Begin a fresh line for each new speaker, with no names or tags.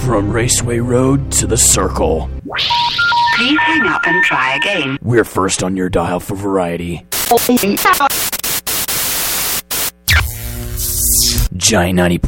From Raceway Road to the Circle.
Please hang up and try again.
We're first on your dial for variety. Giant 90.